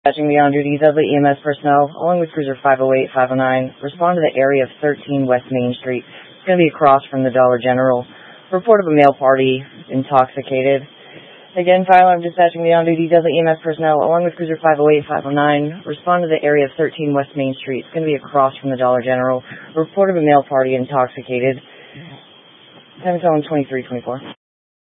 Dispatching the on-duty Dudley EMS personnel, along with Cruiser 508, 509, respond to the area of 13 West Main Street. It's going to be across from the Dollar General. Report of a male party intoxicated. Again, fire alarm dispatching the on-duty Dudley EMS personnel, along with Cruiser 508, 509, respond to the area of 13 West Main Street. It's going to be across from the Dollar General. Report of a male party intoxicated. Time zone 2324.